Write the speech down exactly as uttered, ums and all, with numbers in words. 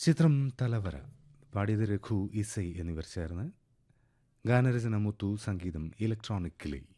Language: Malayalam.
ചിത്രം തലവര. പാടിയത് രഘു, ഇസൈ എന്നിവർ ചേർന്ന്. ഗാനരചന മുത്തു, സംഗീതം ഇലക്ട്രോണിക് കിളി.